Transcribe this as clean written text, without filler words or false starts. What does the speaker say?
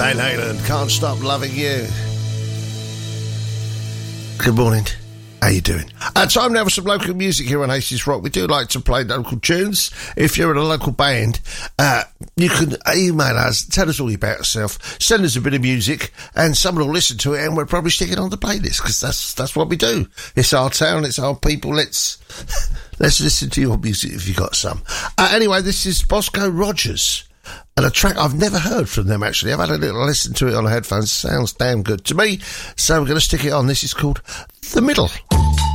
Van Halen, Can't Stop Loving You. Good morning. How you doing? Time now for some local music here on Hastings Rock. We do like to play local tunes. If you're in a local band, you can email us, tell us all about yourself, send us a bit of music, and someone will listen to it, and we'll probably stick it on the playlist, because that's what we do. It's our town, it's our people. Let's listen to your music if you got some. Anyway, this is Bosco Rogers. And a track I've never heard from them, actually. I've had a little listen to it on the headphones. Sounds damn good to me. So we're going to stick it on. This is called The Middle.